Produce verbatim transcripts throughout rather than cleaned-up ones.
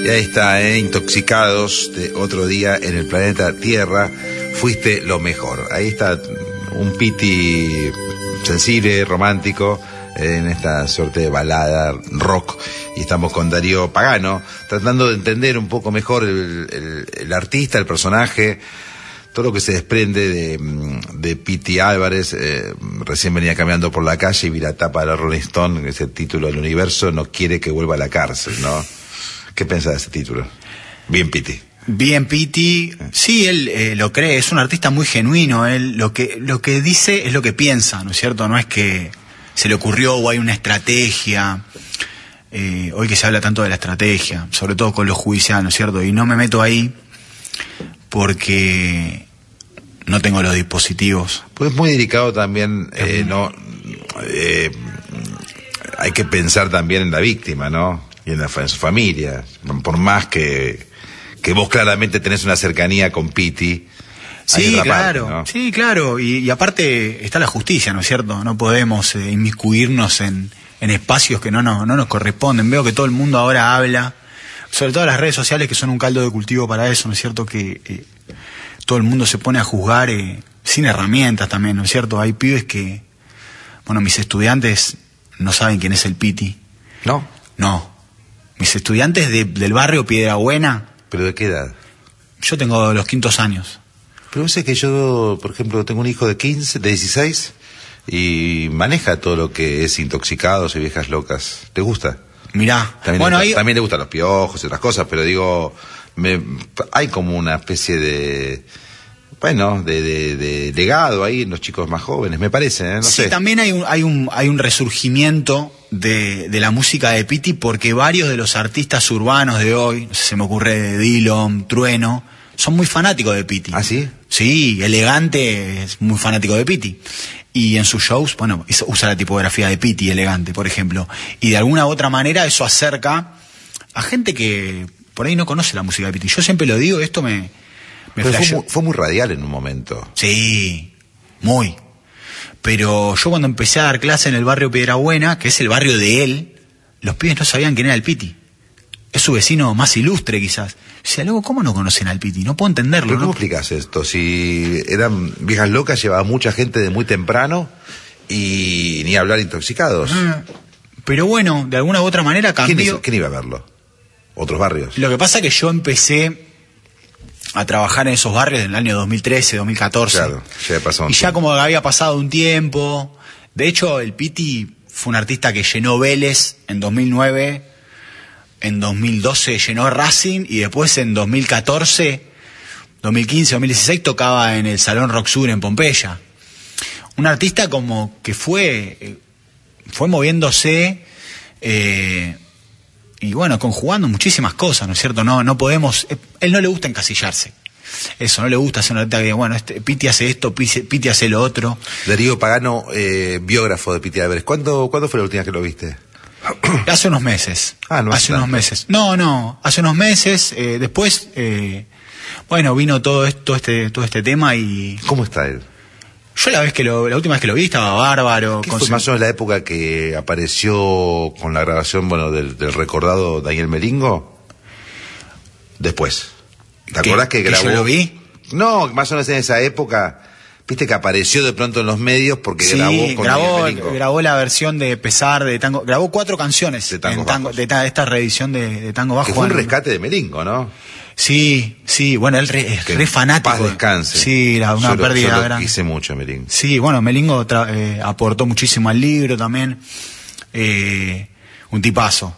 Y ahí está, ¿eh? Intoxicados de Otro Día en el Planeta Tierra. Fuiste lo mejor. Ahí está un Piti sensible, romántico, en esta suerte de balada rock. Y estamos con Darío Pagano, tratando de entender un poco mejor el, el, el artista, el personaje, todo lo que se desprende de, de Piti Álvarez. Eh, recién venía caminando por la calle y vi la tapa de la Rolling Stone, que es el título del universo, no quiere que vuelva a la cárcel, ¿no? ¿Qué pensás de ese título? Bien Piti. Bien Piti, sí, él eh, lo cree, es un artista muy genuino, él lo que, lo que dice es lo que piensa, ¿no es cierto? No es que se le ocurrió o hay una estrategia, eh, hoy que se habla tanto de la estrategia, sobre todo con lo judicial, ¿no es cierto? Y no me meto ahí porque no tengo los dispositivos. Pues es muy delicado también, eh, no, eh, hay que pensar también en la víctima, ¿no? Y en, la, en su familia, por más que, que vos claramente tenés una cercanía con Piti. Sí, claro, parte, ¿no? Sí, claro, y, y aparte está la justicia, ¿no es cierto? No podemos eh, inmiscuirnos en, en espacios que no, no, no nos corresponden. Veo que todo el mundo ahora habla, sobre todo las redes sociales, que son un caldo de cultivo para eso, ¿no es cierto? Que eh, todo el mundo se pone a juzgar eh, sin herramientas también, ¿no es cierto? Hay pibes que, bueno, mis estudiantes no saben quién es el Piti. ¿No? No. Mis estudiantes de, del barrio Piedrabuena. ¿Pero de qué edad? Yo tengo los quintos años. Pero vos sabés que yo, por ejemplo, tengo un hijo de quince, de dieciséis, y maneja todo lo que es Intoxicados y Viejas Locas. ¿Te gusta? Mirá, también, bueno, le, ahí... también le gustan los piojos y otras cosas, pero digo, me, hay como una especie de... Bueno, de, de, de legado ahí en los chicos más jóvenes, me parece, ¿eh? No sí, sé. También hay un, hay un, hay un resurgimiento de, de la música de Piti, porque varios de los artistas urbanos de hoy, no sé, se me ocurre Dillon, Trueno, son muy fanáticos de Piti. ¿Ah, sí? Sí, Elegante es muy fanático de Piti. Y en sus shows, bueno, usa la tipografía de Piti, Elegante, por ejemplo. Y de alguna u otra manera eso acerca a gente que por ahí no conoce la música de Piti. Yo siempre lo digo, esto me... Pero fue muy, fue muy radial en un momento. Sí, muy. Pero yo cuando empecé a dar clase en el barrio Piedrabuena, que es el barrio de él, los pibes no sabían quién era el Piti. Es su vecino más ilustre, quizás. O sea, luego, ¿cómo no conocen al Piti? No puedo entenderlo. ¿Pero cómo ¿no? explicás esto? Si eran Viejas Locas, llevaba mucha gente de muy temprano y ni hablar Intoxicados. Ah, pero bueno, de alguna u otra manera cambió. ¿Quién, ¿Quién iba a verlo? ¿Otros barrios? Lo que pasa es que yo empecé a trabajar en esos barrios en el año dos mil trece, dos mil catorce. Claro, ya pasó un Y ya tiempo. como había pasado un tiempo. De hecho, el Piti fue un artista que llenó Vélez en dos mil nueve, en dos mil doce llenó Racing, y después en dos mil catorce, dos mil quince, dos mil dieciséis tocaba en el Salón Rock Sur en Pompeya. Un artista como que fue, fue moviéndose... Eh, y bueno, conjugando muchísimas cosas, ¿no es cierto? No, no podemos, él no le gusta encasillarse. Eso, no le gusta hacer una artista que diga, bueno, este, Piti hace esto, Piti, Piti hace lo otro. Darío Pagano, eh, biógrafo de Piti Álvarez. ¿Cuándo, ¿Cuándo fue la última vez que lo viste? Hace unos meses. Ah, no hace tanto. unos meses. No, no, hace unos meses, eh, después, eh, bueno, vino todo esto, este, todo este tema y... ¿Cómo está él? Yo la vez que lo, la última vez que lo vi estaba bárbaro. ¿Qué con fue su... más o menos la época que apareció con la grabación, bueno, del, del recordado Daniel Melingo? Después. ¿Te acordás que grabó? ¿Que yo lo vi? No, más o menos en esa época, viste que apareció de pronto en los medios porque Sí, grabó con grabó, Daniel Melingo. grabó la versión de Pesar, de Tango, grabó cuatro canciones De Tangos en tango, Bajos. de ta, esta reedición de, de Tango Bajo. Que fue un Bueno, rescate de Melingo, ¿no? Sí, sí, bueno, él re, es Que re fanático. paz descanse. Sí, era una yo lo, pérdida yo lo grande. quise mucho, Melingo. Sí, bueno, Melingo tra, eh, aportó muchísimo al libro también. Eh, un tipazo.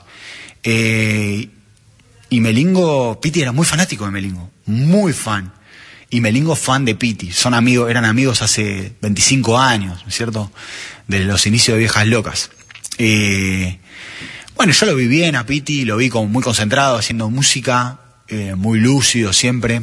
Eh, y Melingo, Piti era muy fanático de Melingo, muy fan. Y Melingo fan de Piti. Son amigos, eran amigos hace veinticinco años, ¿no es cierto? De los inicios de Viejas Locas. Eh, bueno, yo lo vi bien a Piti, lo vi como muy concentrado haciendo música. Eh, muy lúcido siempre,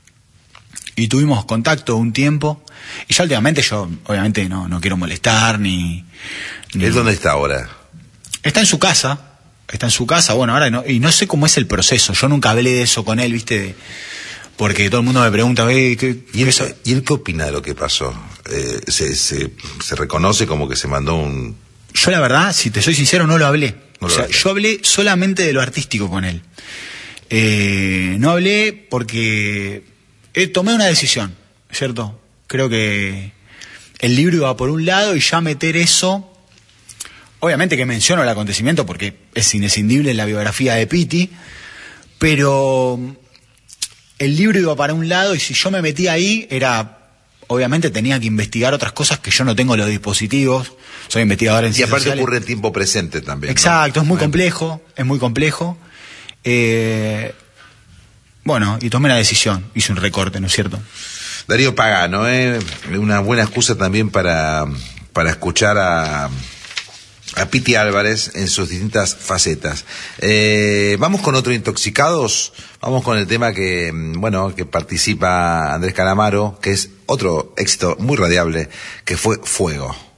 y tuvimos contacto un tiempo, y ya últimamente yo obviamente no, no quiero molestar ni, ni... ¿Él dónde está ahora? Está en su casa, está en su casa, bueno, ahora no, y no sé cómo es el proceso, yo nunca hablé de eso con él, viste, de, porque todo el mundo me pregunta, ¿qué, qué, ¿Y, él, eso? ¿Y él qué opina de lo que pasó? Eh, se, se, ¿Se reconoce como que se mandó un...? Yo la verdad, si te soy sincero, no lo hablé, No o lo sea, hablé. yo hablé solamente de lo artístico con él. Eh, no hablé porque eh, tomé una decisión, ¿cierto? Creo que el libro iba por un lado y ya meter eso... Obviamente que menciono el acontecimiento porque es inescindible en la biografía de Pitti, pero el libro iba para un lado y si yo me metía ahí era... Obviamente tenía que investigar otras cosas que yo no tengo los dispositivos. Soy investigador en y ciencias aparte sociales. ocurre en tiempo presente también. Exacto, ¿no? es muy Bueno. complejo, es muy complejo. Eh, bueno, y tomé una decisión, hice un recorte, ¿no es cierto? Darío Pagano, ¿eh? Una buena excusa también para, para escuchar a, a Pitti Álvarez en sus distintas facetas. Eh, vamos con otro Intoxicados, vamos con el tema que, bueno, que participa Andrés Calamaro, que es otro éxito muy radiable, que fue Fuego.